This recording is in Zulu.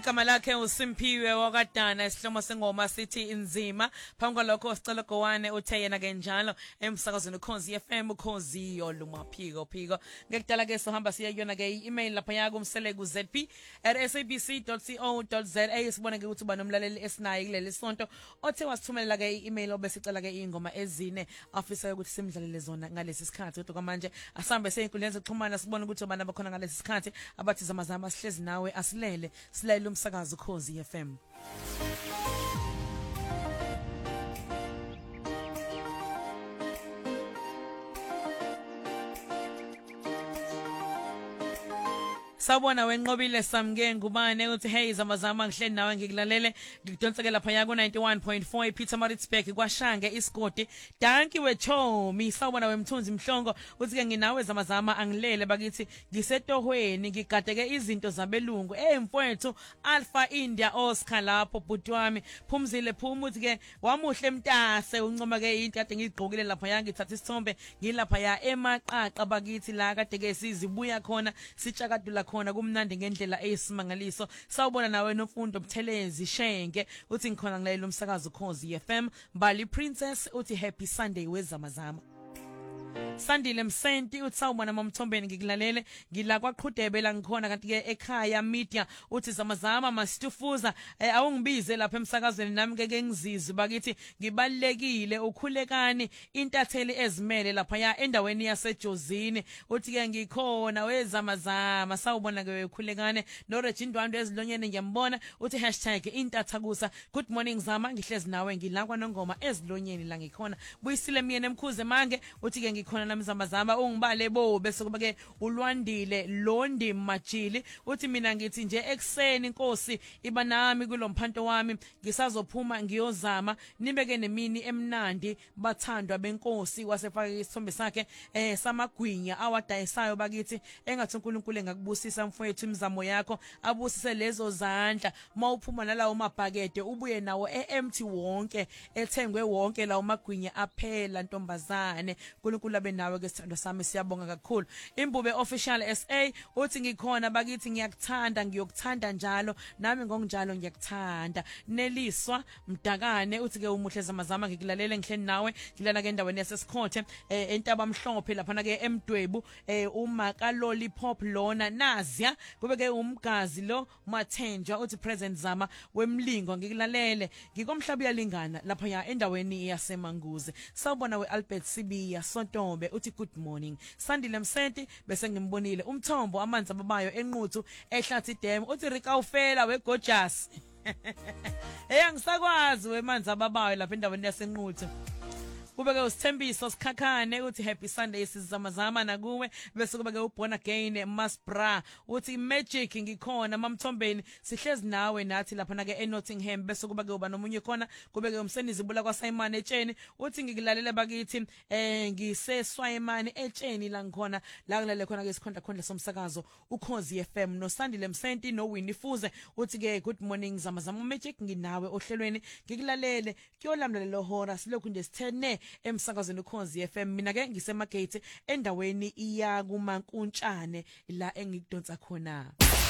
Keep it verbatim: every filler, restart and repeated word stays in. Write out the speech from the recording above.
igama lakhe uSimpiwe wakadana isihlomo sengoma sithi inzima phambi kwalokho sicela gowane uthe yena ke njalo emsakazweni Ukhozi F M Ukhozi yolumaphiko phiko ngekudala ke sohamba siyayona ke i-email lapha yakho umseleku z p at s a b c dot co dot z a sibone ke ukuthi uba nomlaleli esinayo kuleli sonto othe wasithumelela ke i-email obesicela ke ingoma ezine afisa ukuthi simdlalele zona ngalesi sikhathi kodwa manje asambe seyinkundleni zokuxhumana sibone ukuthi ubani abakhona ngalesi sikhathi abathi zamazama sihlezi nawe asilele silayile umsakazo Ukhozi F M. Sawubona wenqobile samke ngubane uthi hey zamazama ngihleli nawe ngikulalele ngidonseke lapha ya ku ninety-one point four Peter Maritzburg kwashange isigodi danki wechomi. Sawubona wemthunzi mhlongo uthi ke nginawe zamazama angilele bakithi ngisetohweni ngigadeke izinto zabelungu emfowethu Alpha India Oscar lapho bhuti wami Phumzile Phuma uthi ke wamuhle mtase uncoma ke into kade ngigqokile lapha ya ngithatha isithombe ngilapha ya emaqaqa bakithi la kade ke sizibuya khona sitshakadula khona kumnandi ngendlela eyisimangaliso. Sawubona nawe nofundo Buthelezi Shenge uthi ngikhona ngilayela umsakazo Ukhozi F M. Bali Princess uthi happy Sunday wezamazama. Sandile Msenti uthi sawubona mamthombeni ngikulalele ngila kwaqhudebe la ngikhona kanti ke ekhaya media uthi zamazama masitufuza eh, awungibize lapha emsakazweni nami ke ngizizwe bakithi ngibalekile ukhulekani intatheli ezimele lapha ya endaweni yasejozini uthi ke ngikhona wezamazama. Sawubona ke ukhulekane no Regindwando ezilonyene ngiyambona uthi hashtag intathakusa good morning zama ngihlezi nawe ngilakwa nongoma ezilonyeni la ngikhona buyisile myene emkhuze mange uthi ke ngikhona nami zamazama ungibale bo bese kuba ke uLwandile Londi Majili uthi mina ngithi nje ekseni inkosi iba nami kulomphanto wami ngisazophuma ngiyozama nibeke nemini emnandi bathandwa benkosi wasefaka isithombe sakhe eh samagwinya awadayisayo bakithi engathi uNkulunkulu engakubusisa mfowethu imizamo yakho abusise lezo zandla mawuphuma nalawo mabhakede ubuye nawo eempty wonke ethengwe wonke lawo magwinya aphela ntombazane uNkulunkulu abe nawe ke sithando sami siyabonga kakhulu. Imbube official S A uthi ngikhona bakithi ngiyakuthanda ngiyokuthanda njalo nami ngonjalo ngiyakuthanda. Neliswa Mdakane uthi ke umuhle zamazama ngikulalele ngihleni nawe ngilana ke endaweni yasesikhothe eh, entaba mhlophe lapha na ke emdwebu eh, umaka lollipop lona nazia kube ke umgazi lo Mathenjwa uthi present zama wemlingo ngikulalele ngikomhlabi yalingana lapha ya endaweni yasemanguze. Sawubona we Albert Sibiya Sontombe uthi good morning. Sandile Msenti bese ngimbonile umthombo amanzi ababayo enquthu ehlathi dam uthi Rika ufela we gorgeous. Hey angisakwazi wemanzi ababayo lapha endaweni yasenquthu. Kube ke usithembiso sikhakhane uthi happy Sunday sizamazama nakuwe bese kube ke ubona again Masbra uthi magic ngikhona mamthombeni sihlezi nawe nathi lapha na ke eNottingham bese kube ke uba nomunye khona kube ke umsenizibula kwa Simon etsheni uthi ngikulalela bakithi eh ngiseswayimani etsheni la ngikhona la kulale khona ke isikhonda khondla somsakazo Ukhozi F M no Sandile Msenti no Winnie Fuze uthi ke good morning zamazama magic nginawe ohlelweni ngikulalele kuyolamlela hora silokhu nje sithene emsakazweni Ukhozi F M. Mina ke ngisemagate endaweni iya kuMankuntshane la engikudonsa khona.